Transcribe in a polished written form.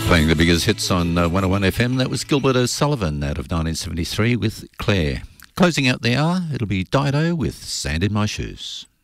Playing the biggest hits on 101 FM, that was Gilbert O'Sullivan out of 1973 with Claire. Closing out the hour, it'll be Dido with Sand in My Shoes.